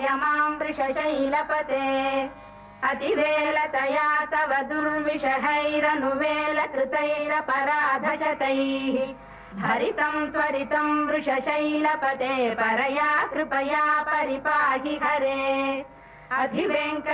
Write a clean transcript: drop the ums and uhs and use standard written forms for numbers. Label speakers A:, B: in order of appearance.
A: पालय माम् वृषशैलपते अतिवेलतया तव दुर्विषहैरनुवेलकृतैरपराधशतैः हरितम् त्वरितम् वृषशैलपते परया कृपया परिपाहि हरे अधिवेङ्कट